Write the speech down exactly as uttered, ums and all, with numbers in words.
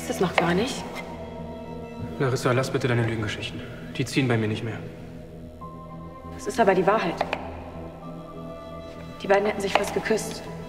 weißt es noch gar nicht. Larissa, lass bitte deine Lügengeschichten. Die ziehen bei mir nicht mehr. Das ist aber die Wahrheit. Die beiden hätten sich fast geküsst.